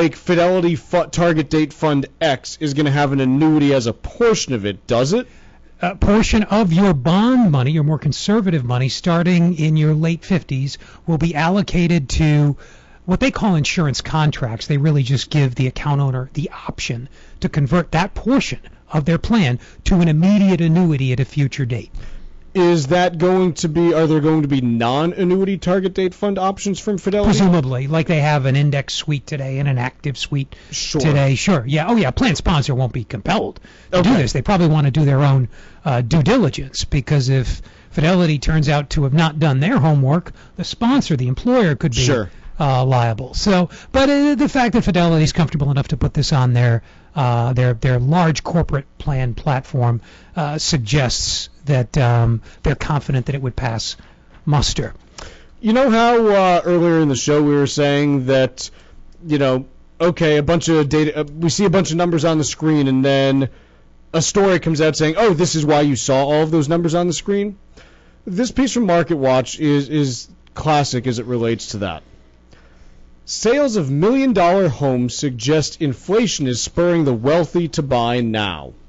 like Fidelity Target Date Fund X is going to have an annuity as a portion of it, does it? A portion of your bond money, your more conservative money, starting in your late 50s, will be allocated to what they call insurance contracts. They really just give the account owner the option to convert that portion of their plan to an immediate annuity at a future date. Is that going to be, are there going to be non-annuity target date fund options from Fidelity? Presumably, like they have an index suite today and an active suite today. Sure. Yeah. Oh, yeah. Plan sponsor won't be compelled to do this. They probably want to do their own due diligence, because if Fidelity turns out to have not done their homework, the sponsor, the employer, could be liable. So, but the fact that Fidelity is comfortable enough to put this on their large corporate plan platform suggests that they're confident that it would pass muster. You know how earlier in the show we were saying that, a bunch of data, we see a bunch of numbers on the screen, and then a story comes out saying, oh, this is why you saw all of those numbers on the screen? This piece from MarketWatch is classic as it relates to that. Sales of $1 million homes suggest inflation is spurring the wealthy to buy now.